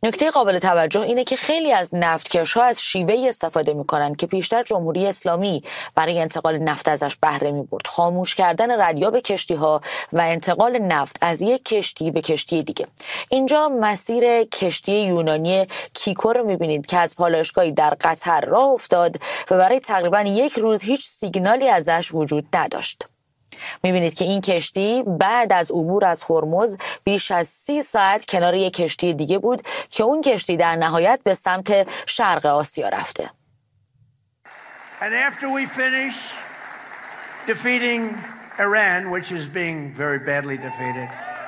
نکته قابل توجه اینه که خیلی از نفتکش‌ها از شیوهی استفاده می‌کنند که پیشتر جمهوری اسلامی برای انتقال نفت ازش بهره می‌برد: خاموش کردن ردیاب کشتی‌ها و انتقال نفت از یک کشتی به کشتی دیگه. اینجا مسیر کشتی یونانی کیکو رو می‌بینید که از پالایشگاهی در قطر راه افتاد و برای تقریباً یک روز هیچ سیگنالی ازش وجود نداشت. میبینید که این کشتی بعد از عبور از هرمز بیش از 30 ساعت کنار یک کشتی دیگه بود که اون کشتی در نهایت به سمت شرق آسیا رفته. And after we finish defeating Iran, which is being very badly defeated,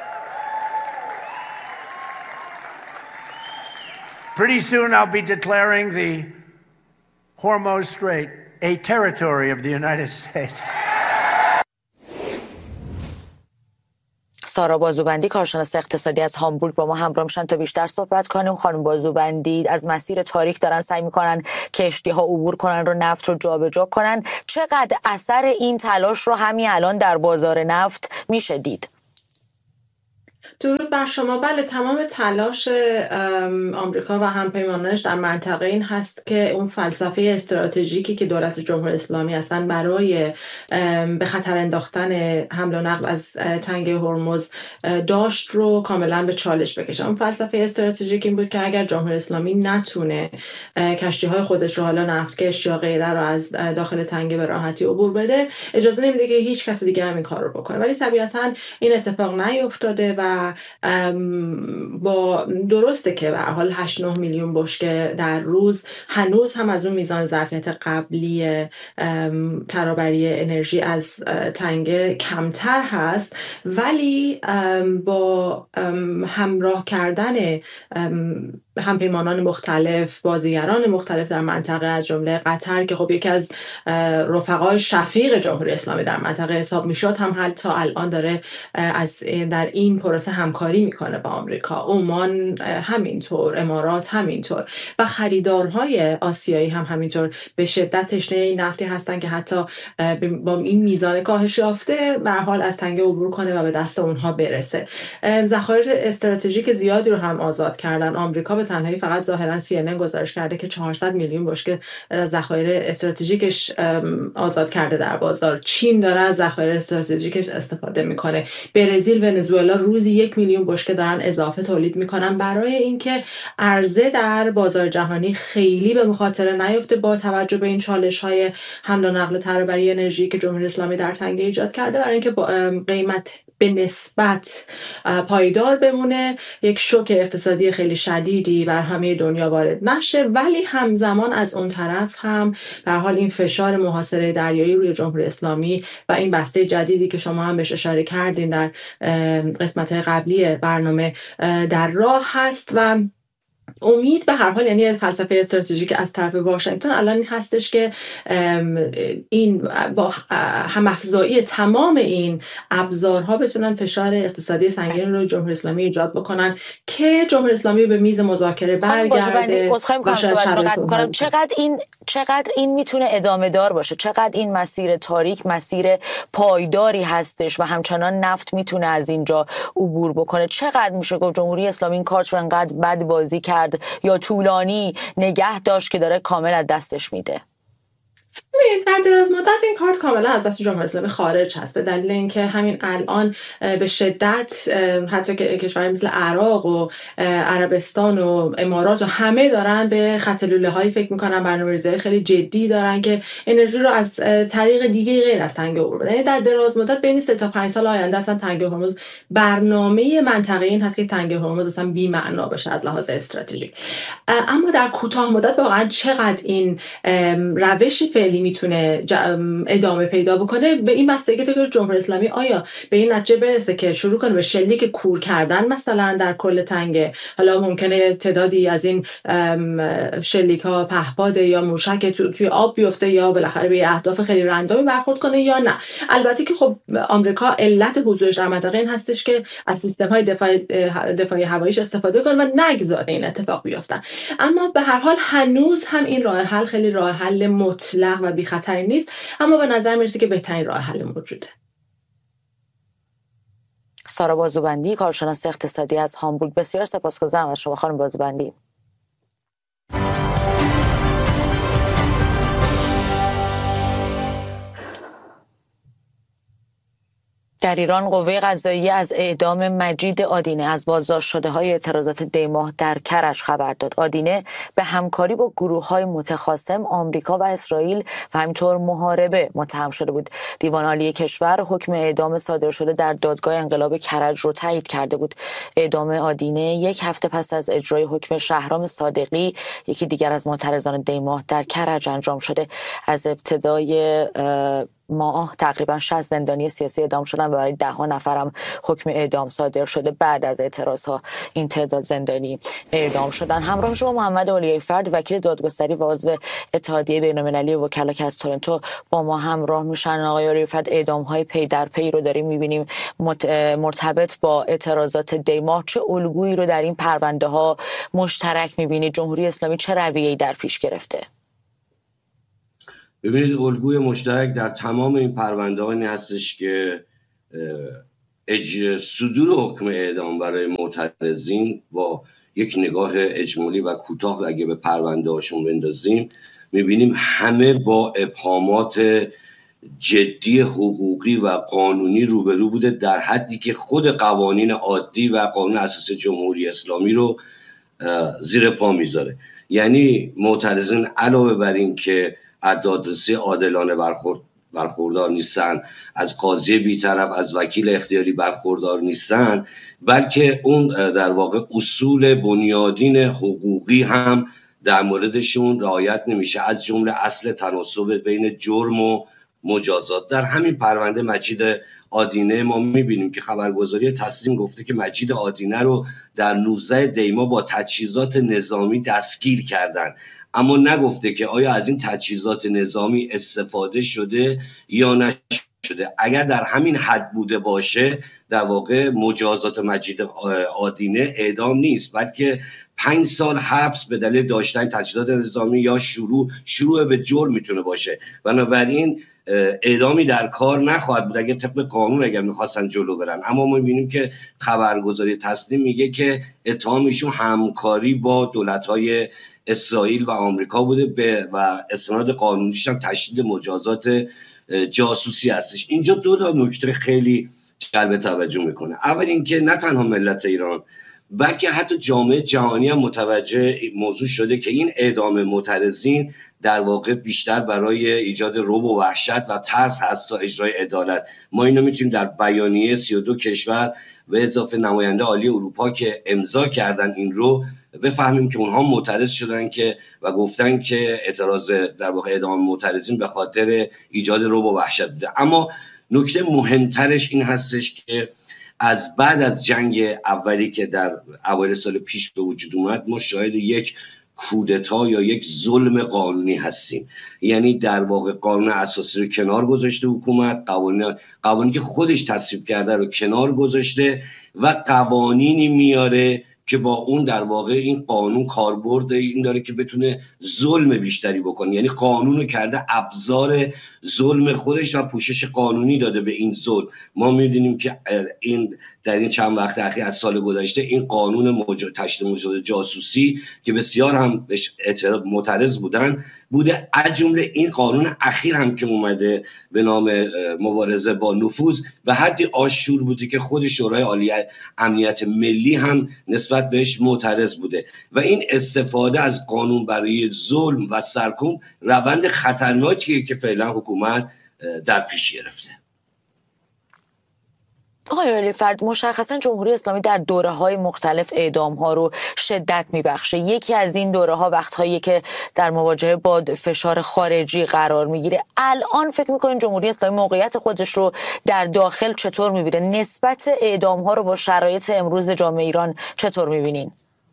pretty soon I'll be declaring the Hormuz Strait a territory of the United States. سارا بازوبندی، کارشناس اقتصادی از هامبورگ، با ما همراه میشن تا بیشتر صحبت کنیم. خانم بازوبندی، از مسیر تاریک دارن سعی میکنن کشتی ها عبور کنن رو نفت رو جابجا کنن. چقدر اثر این تلاش رو همین الان در بازار نفت میشه دید؟ درود بر شما. بله، تمام تلاش آمریکا و همپیمانانش در منطقه این هست که اون فلسفه استراتژیکی که دولت جمهوری اسلامی هستن برای به خطر انداختن حمل و نقل از تنگه هرمز داشت رو کاملا به چالش بکشن. اون فلسفه استراتژیک این بود که اگر جمهوری اسلامی نتونه کشتی‌های خودش رو، حالا نفتکش یا غیره، رو از داخل تنگه به راحتی عبور بده، اجازه نمیده که هیچ کس دیگه همین کار رو بکنه. ولی طبیعتاً این اتفاق نیفتاده و با درسته که به هر حال 8-9 میلیون بشکه در روز هنوز هم از اون میزان ظرفیت قبلی ترابری انرژی از تنگه کمتر هست، ولی با همراه کردن همپیمانان مختلف، بازیگران مختلف در منطقه، از جمله قطر که خب یکی از رفقای شفیق جمهوری اسلامی در منطقه حساب میشد، هم حتی الان داره در این پروسه همکاری میکنه با آمریکا، عمان همینطور، امارات همینطور و خریدارهای آسیایی هم همینطور به شدت تشنه این نفتی هستن که حتی با این میزان کاهش یافته به هر حال از تنگه عبور کنه و به دست اونها برسه. ذخایر استراتژیک زیادی رو هم آزاد کردن. آمریکا به تنهایی فقط ظاهرا CNN گزارش کرده که 400 میلیون بشکه از ذخایر استراتژیکش آزاد کرده در بازار. چین داره از ذخایر استراتژیکش استفاده میکنه. برزیل، ونزوئلا روزی 1 میلیون بشکه دارن اضافه تولید میکنن برای اینکه عرضه در بازار جهانی خیلی به مخاطره نیفته با توجه به این چالش‌های حمل و نقل و ترابری انرژی که جمهوری اسلامی در تنگه ایجاد کرده، برای اینکه قیمت به نسبت پایدار بمونه، یک شوک اقتصادی خیلی شدیدی بر همه دنیا وارد نشه، ولی همزمان از اون طرف هم به هر حال این فشار محاصره دریایی روی جمهوری اسلامی و این بسته جدیدی که شما هم بهش اشاره کردین در قسمت‌های قبلی برنامه در راه هست و امید به هر حال، یعنی فلسفه استراتژیک از طرف واشنگتن الان این هستش که این با هم‌افزایی تمام این ابزارها بتونن فشار اقتصادی سنگین رو جمهوری اسلامی ایجاد بکنن که جمهوری اسلامی به میز مذاکره برگرده. چقدر این میتونه ادامه دار باشه؟ چقدر این مسیر تاریک مسیر پایداری هستش و همچنان نفت میتونه از اینجا عبور بکنه؟ چقدر میشه گفت جمهوری اسلامی این کارت رو انقدر بد بازی کرد یا طولانی نگه داشت که داره کامل از دستش میده؟ ببینید، در دراز مدت این کارت کاملا از دست جمهوری اسلامی خارج هست، به دلیل اینکه همین الان به شدت حتی که کشورهای مثل عراق و عربستان و امارات و همه دارن به خط لوله‌هایی فکر میکنن، برنامه‌ریزی خیلی جدی دارن که انرژی رو از طریق دیگه غیر از تنگه عبور بدن. یعنی در دراز مدت بین 3 تا 5 سال آینده اصلا تنگه هرمز برنامه منطقه این هست که تنگه هرمز اصلا بی معنا بشه از لحاظ استراتژیک. اما در کوتاه مدت واقعا چقدر این روش فعلی میتونه ادامه پیدا بکنه به این بستگی داره که جمهوری اسلامی آیا به این نتیجه برسه که شروع کنه به شلیک کور کردن مثلا در کل تنگه. حالا ممکنه تعدادی از این شلیک ها پهپاد یا موشک توی آب بیفته یا بالاخره به اهداف خیلی رندومی برخورد کنه یا نه. البته که خب آمریکا علت حضورش در منطقه این هستش که از سیستم های دفاعی هواییش استفاده کنه و نگذاره این اتفاق بیفتن. اما به هر حال هنوز هم این راه حل خیلی راه حل مطلق و بی خطری نیست، اما به نظر میرسه که بهترین راه حل موجوده. سارا بازوبندی، کارشناس اقتصادی از هامبورگ. بسیار سپاسگزارم از شما خانم بازوبندی. در ایران قوه قضاییه از اعدام مجید آدینه از بازداشت شده های اعتراضات دیماه در کرج خبر داد. آدینه به همکاری با گروه های متخاصم آمریکا و اسرائیل و همینطور محاربه متهم شده بود. دیوان عالی کشور حکم اعدام صادر شده در دادگاه انقلاب کرج رو تایید کرده بود. اعدام آدینه یک هفته پس از اجرای حکم شهرام صادقی، یکی دیگر از معترضان دیماه، در کرج انجام شده. از ابتدای ماه تقریبا 60 زندانی سیاسی اعدام شدن و برای 10 نفرم حکم اعدام صادر شده. بعد از اعتراضها این تعداد زندانی اعدام شدن. همراه شما محمد اولیای فرد، وکیل دادگستری و عضو اتحادیه بین‌المللی وکلا که از تورنتو با ما همراه میشن. آقای اولیای فرد، اعدام‌های پی در پی رو داریم می‌بینیم مرتبط با اعتراضات دیماه. چه الگویی رو در این پرونده‌ها مشترک می‌بینید؟ جمهوری اسلامی چه رویه‌ای در پیش گرفته؟ ببینید، الگوی مشترک در تمام این پرونده این هستش که صدور حکم اعدام برای معترضین با یک نگاه اجمالی و کوتاه اگه به پرونده هاشون بندازیم، میبینیم همه با ابهامات جدی حقوقی و قانونی روبرو بوده، در حدی که خود قوانین عادی و قانون اساسی جمهوری اسلامی رو زیر پا میذاره. یعنی معترضین علاوه بر این که دادرسی عادلانه برخوردار نیستن، از قاضی بی‌طرف، از وکیل اختیاری برخوردار نیستن، بلکه اون در واقع اصول بنیادین حقوقی هم در موردشون رعایت نمیشه، از جمله اصل تناسب بین جرم و مجازات. در همین پرونده مجید آدینه ما میبینیم که خبرگزاری تسنیم گفته که مجید آدینه رو در 19 دیما با تجهیزات نظامی دستگیر کردن، اما نگفته که آیا از این تجهیزات نظامی استفاده شده یا نشده. اگر در همین حد بوده باشه، در واقع مجازات مجید آدینه اعدام نیست، بلکه 5 سال حبس به دلیل داشتن تجهیزات نظامی یا شروع به جرم میتونه باشه. بنابراین اعدامی در کار نخواهد بود اگر طبق قانون اگر میخواستن جلو برن. اما ما میبینیم که خبرگزاری تسنیم میگه که اتهام ایشون همکاری با دولت‌های اسرائیل و آمریکا بوده و استناد قانونیش هم تشدید مجازات جاسوسی هستش. اینجا دو تا نکته خیلی جلب توجه میکنه. اول اینکه نه تنها ملت ایران بلکه حتی جامعه جهانی هم متوجه موضوع شده که این اعدام معترضین در واقع بیشتر برای ایجاد رعب و وحشت و ترس هست تا اجرای عدالت. ما اینو میتونیم در بیانیه 32 کشور و اضافه نماینده عالی اروپا که امضا کردن این رو بفهمیم که اونها معترض شدن که و گفتن که اعتراض در واقع اعدام معترضین به خاطر ایجاد رعب و وحشت بوده. اما نکته مهمترش این هستش که از بعد از جنگ اولی که در اوایل سال پیش به وجود اومد، ما شاهد یک کودتا یا یک ظلم قانونی هستیم. یعنی در واقع قانون اساسی رو کنار گذاشته حکومت، قوانینی که خودش تصویب کرده رو کنار گذاشته و قوانینی میاره که با اون در واقع این قانون کاربرد این داره که بتونه ظلم بیشتری بکنه. یعنی قانون رو کرده ابزار ظلم خودش و پوشش قانونی داده به این ظلم. ما می‌دونیم که این در این چند وقت اخیر از سال گذشته این قانون تشدید مجازات جاسوسی که بسیار هم معترض بوده، از جمله این قانون اخیر هم که اومده به نام مبارزه با نفوذ، به حدی آشور بوده که خود شورای عالی امنیت ملی هم نسبت بهش معترض بوده و این استفاده از قانون برای ظلم و سرکوب روند خطرناکیه که فعلا حکومت در پیش گرفته. آقای ولی فرد، مشخصا جمهوری اسلامی در دوره‌های مختلف اعدام‌ها رو شدت می‌بخشه. یکی از این دوره‌ها وقت‌هایی که در مواجهه با فشار خارجی قرار می‌گیره. الان فکر می‌کنین جمهوری اسلامی موقعیت خودش رو در داخل چطور می‌بینه؟ نسبت اعدام‌ها رو با شرایط امروز جامعه ایران چطور می‌بینین؟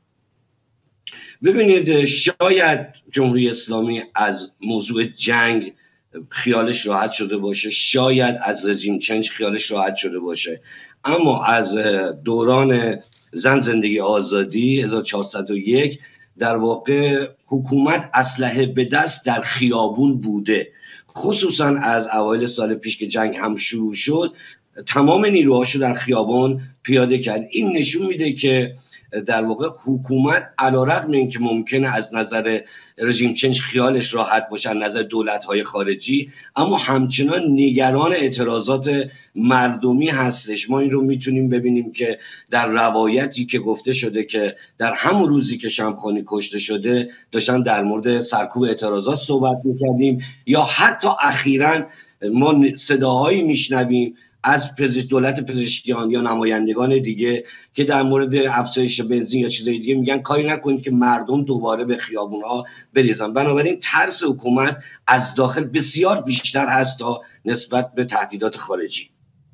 ببینید، شاید جمهوری اسلامی از موضوع جنگ خیالش راحت شده باشه، شاید از رژیم چنج خیالش راحت شده باشه، اما از دوران زن زندگی آزادی 1401 در واقع حکومت اسلحه به دست در خیابون بوده. خصوصا از اوایل سال پیش که جنگ هم شروع شد، تمام نیروهاشو در خیابان پیاده کرد. این نشون میده که در واقع حکومت علیرغم اینکه ممکنه از نظر رژیم چنج خیالش راحت باشه، از نظر دولت‌های خارجی، اما همچنان نگران اعتراضات مردمی هستش. ما این رو میتونیم ببینیم که در روایتی که گفته شده که در همون روزی که شمخانی کشته شده داشتن در مورد سرکوب اعتراضات صحبت میکردیم، یا حتی اخیراً ما صداهایی میشنویم از دولت پزشکیان یا نمایندگان دیگه که در مورد افزایش بنزین یا چیزای دیگه میگن کاری نکنید که مردم دوباره به خیابون‌ها بریزن. بنابراین ترس حکومت از داخل بسیار بیشتر هست تا نسبت به تهدیدات خارجی.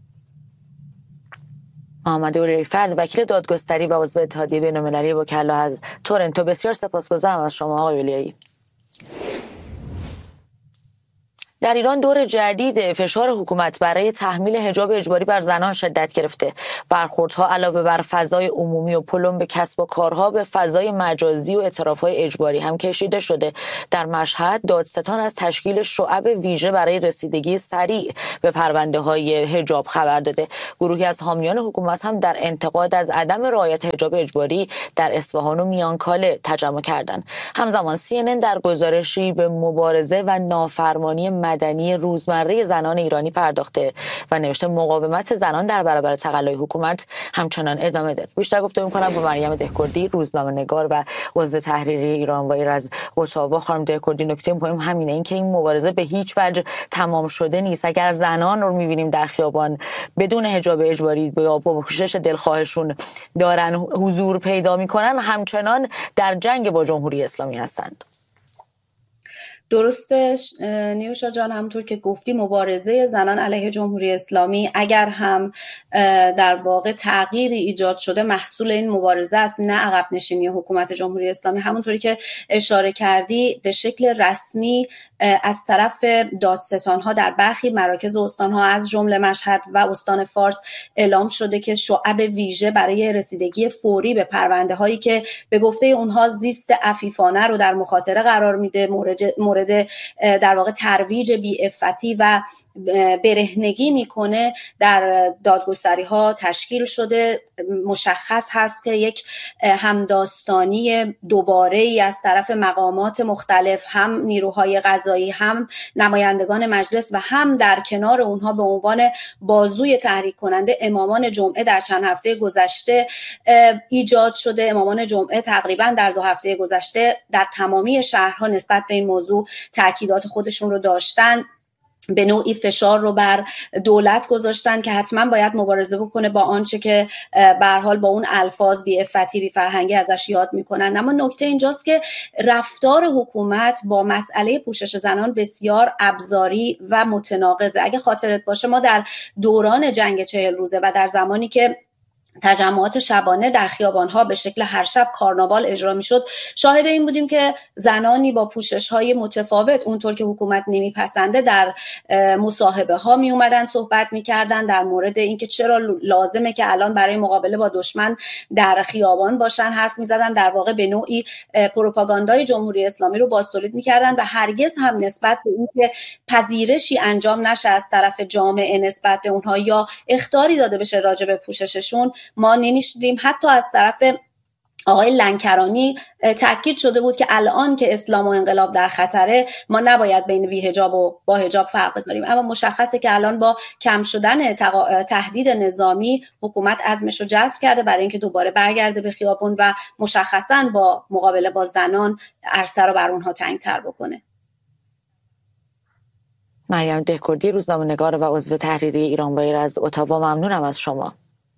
محمد اولیایی فرد، وکیل دادگستری و عضو اتحادیه بین‌المللی وکلا از تورنتو، بسیار سپاسگزارم از شما آقای اولیایی. در ایران دور جدید فشار حکومت برای تحمیل حجاب اجباری بر زنان شدت گرفته. برخوردها علاوه بر فضای عمومی و پلم به کسب و کارها به فضای مجازی و اعترافهای اجباری هم کشیده شده. در مشهد دادستان از تشکیل شعب ویژه برای رسیدگی سریع به پرونده‌های حجاب خبر داده. گروهی از حامیان حکومت هم در انتقاد از عدم رعایت حجاب اجباری در اصفهان و میانکاله تجمع کردند. همزمان CNN در گزارشی به مبارزه و نافرمانی مدنی روزمره زنان ایرانی پرداخته و نوشته مقاومت زنان در برابر تقلای حکومت همچنان ادامه دارد. بیشتر گفتگو می‌کنم با مریم دهکردی، روزنامه‌نگار و عضو تحریریه ایرانویر از اتاوا. خانم دهکردی، نکته مهم همینه، این که این مبارزه به هیچ وجه تمام شده نیست. اگر زنان رو می‌بینیم در خیابان بدون حجاب اجباری یا با پوشش دلخواهشون دارن حضور پیدا می‌کنن، همچنان در جنگ با جمهوری اسلامی هستند. درستش نیوشا جان، همونطور که گفتی مبارزه زنان علیه جمهوری اسلامی اگر هم در واقع تغییری ایجاد شده محصول این مبارزه است، نه عقب نشینی حکومت جمهوری اسلامی. همونطوری که اشاره کردی به شکل رسمی از طرف دادستان‌ها در برخی مراکز استان‌ها از جمله مشهد و استان فارس اعلام شده که شعب ویژه برای رسیدگی فوری به پرونده‌هایی که به گفته اونها زیست عفیفانه رو در مخاطره قرار میده، مورد در واقع ترویج بی‌عفتی و برهنگی میکنه، در دادگستری‌ها تشکیل شده. مشخص هست که یک همداستانی دوباره‌ای از طرف مقامات مختلف، هم نیروهای قضایی، هم نمایندگان مجلس و هم در کنار اونها به عنوان بازوی تحریک کننده امامان جمعه در چند هفته گذشته ایجاد شده. امامان جمعه تقریبا در 2 هفته گذشته در تمامی شهرها نسبت به این موضوع تاکیدات خودشون رو داشتن، به نوعی فشار رو بر دولت گذاشتن که حتما باید مبارزه بکنه با آنچه که به هر حال با اون الفاظ بی‌عفتی، بی‌فرهنگی ازش یاد میکنن. اما نکته اینجاست که رفتار حکومت با مسئله پوشش زنان بسیار ابزاری و متناقضه. اگه خاطرت باشه ما در دوران جنگ 40 روزه و در زمانی که تجمعات شبانه در خیابان‌ها به شکل هر شب کارناوال اجرا می‌شد، شاهد این بودیم که زنانی با پوشش‌های متفاوت، اونطور که حکومت نمی‌پسنده، در مصاحبه‌ها می‌اومدن صحبت می‌کردن در مورد اینکه چرا لازمه که الان برای مقابله با دشمن در خیابان باشن حرف می‌زدن. در واقع به نوعی پروپاگاندای جمهوری اسلامی رو بازتولید می‌کردن و هرگز هم نسبت به اینکه پذیرشی انجام نشه از طرف جامعه نسبت به اونها یا اخطاری داده بشه راجع به پوشششون ما نمی‌شدیم. حتی از طرف آقای لنکرانی تاکید شده بود که الان که اسلام و انقلاب در خطره ما نباید بین بی‌حجاب و با حجاب فرق بذاریم. اما مشخصه که الان با کم شدن تهدید نظامی حکومت عزمش رو جزم کرده برای اینکه دوباره برگرده به خیابون و مشخصاً با مقابله با زنان عرصه رو بر اونها تنگ‌تر بکنه. مریم دهکردی، روزنامه‌نگار و عضو تحریریه ایرانویر از اتاوا، ممنونم از شما.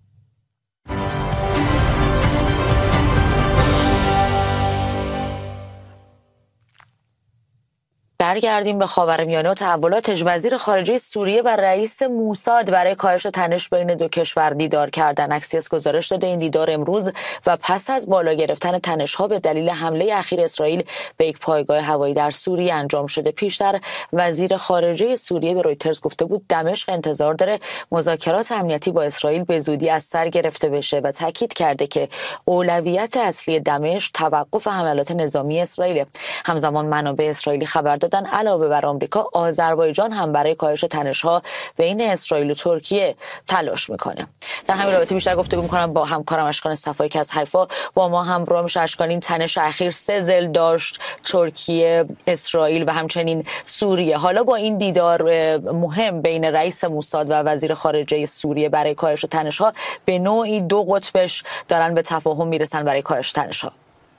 برگردیم به خاورمیانه و تحولاتش. وزیر خارجه سوریه و رئیس موساد برای کاهش تنش بین دو کشور دیدار کردند. اکسیوس گزارش داده این دیدار امروز و پس از بالا گرفتن تنش‌ها به دلیل حمله اخیر اسرائیل به یک پایگاه هوایی در سوریه انجام شده. پیشتر وزیر خارجه سوریه به رویترز گفته بود دمشق انتظار داره مذاکرات امنیتی با اسرائیل به زودی از سر گرفته بشه و تاکید کرده که اولویت اصلی دمشق توقف حملات نظامی اسرائیل. همزمان منابع اسرائیلی خبر دادن علاوه بر آمریکا، آذربایجان هم برای کاهش تنش‌ها بین اسرائیل و ترکیه تلاش میکنه. در همین رابطه بیشتر گفتگو میکنم با همکارم اشکان صفایی که از حیفا با ما همراه میشه. اشکان، این تنش اخیر 3 ضلع داشت، ترکیه، اسرائیل و همچنین سوریه. حالا با این دیدار مهم بین رئیس موساد و وزیر خارجه سوریه برای کاهش تنش‌ها، به نوعی دو قطبش دارن به تفاهم میرسن برای کاهش تنش‌ها.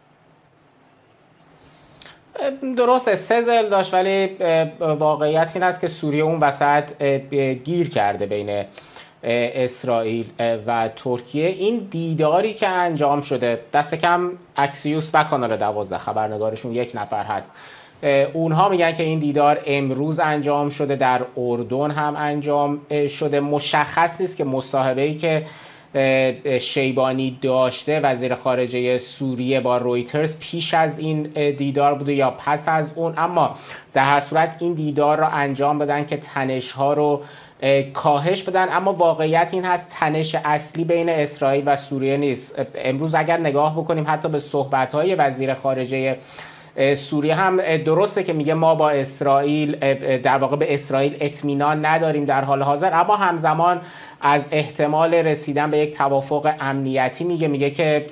درسته 3 ضلع داشت، ولی واقعیت این است که سوریه اون وسط گیر کرده بین اسرائیل و ترکیه. این دیداری که انجام شده، دست کم اکسیوس و کانال 12 خبرنگارشون 1 نفر هست، اونها میگن که این دیدار امروز انجام شده، در اردن هم انجام شده. مشخص نیست که مصاحبه‌ای که شیبانی داشته وزیر خارجه سوریه با رویترز پیش از این دیدار بوده یا پس از اون، اما در هر صورت این دیدار را انجام بدن که تنش‌ها رو کاهش بدن. اما واقعیت این هست تنش اصلی بین اسرائیل و سوریه نیست. امروز اگر نگاه بکنیم حتی به صحبت‌های وزیر خارجه سوریه هم درسته که میگه ما با اسرائیل در واقع به اسرائیل اطمینان نداریم در حال حاضر، اما همزمان از احتمال رسیدن به یک توافق امنیتی میگه که